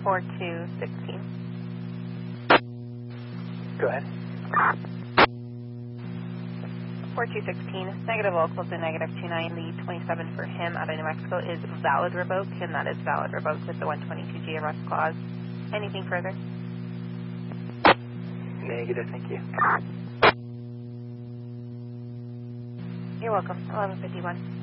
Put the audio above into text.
4216. Go ahead. 4216, negative local to negative 29. The 27 for him out of New Mexico is valid revoked, and that is valid revoked with the 122G arrest clause. Anything further? Negative, thank you. You're welcome. 1151.